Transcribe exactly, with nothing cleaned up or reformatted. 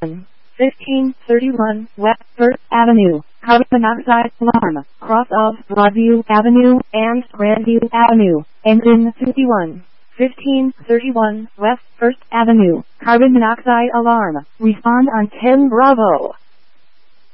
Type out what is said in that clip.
fifteen thirty-one West First Avenue, carbon monoxide alarm, cross of Broadview Avenue and Grandview Avenue, engine fifty-one. fifteen thirty-one West First Avenue, carbon monoxide alarm, respond on ten Bravo.